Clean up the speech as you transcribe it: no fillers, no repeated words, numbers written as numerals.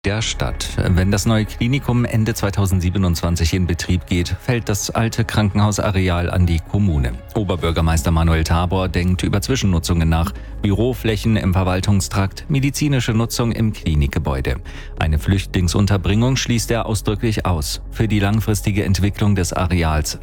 Der Stadt. Wenn das neue Klinikum Ende 2027 in Betrieb geht, fällt das alte Krankenhausareal an die Kommune. Oberbürgermeister Manuel Tabor denkt über Zwischennutzungen nach. Büroflächen im Verwaltungstrakt, medizinische Nutzung im Klinikgebäude. Eine Flüchtlingsunterbringung schließt er ausdrücklich aus. Für die langfristige Entwicklung des Areals